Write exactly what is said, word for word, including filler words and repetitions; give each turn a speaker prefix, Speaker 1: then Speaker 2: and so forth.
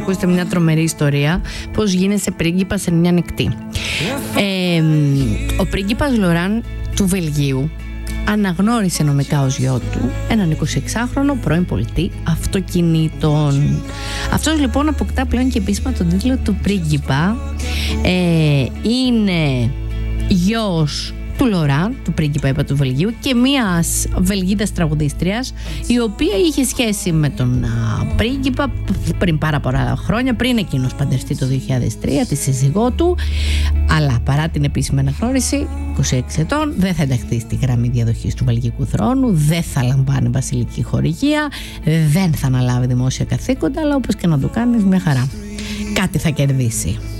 Speaker 1: ακούσετε μια τρομερή ιστορία πώς γίνεσαι πρίγκιπα σε μια νυχτή. Ε, ο πρίγκιπας Λοράν του Βελγίου αναγνώρισε νομικά ως γιο του έναν εικοσιεξάχρονο πρώην πολιτή αυτοκινήτων. Αυτός λοιπόν αποκτά πλέον και επίσημα τον τίτλο του πρίγκιπα. Ε, είναι γιος του Λοράν, του πρίγκιπα είπα του Βελγίου, και μιας Βελγίδας τραγουδίστριας, η οποία είχε σχέση με τον α, πρίγκιπα πριν πάρα πολλά χρόνια, πριν εκείνος παντρευτεί το δύο χιλιάδες τρία τη σύζυγό του, αλλά παρά την επίσημη αναγνώριση, είκοσι έξι ετών, δεν θα ενταχθεί στη γραμμή διαδοχής του βελγικού θρόνου, δεν θα λαμβάνει βασιλική χορηγία, δεν θα αναλάβει δημόσια καθήκοντα, αλλά όπως και να το κάνεις μια χαρά κάτι θα κερδίσει.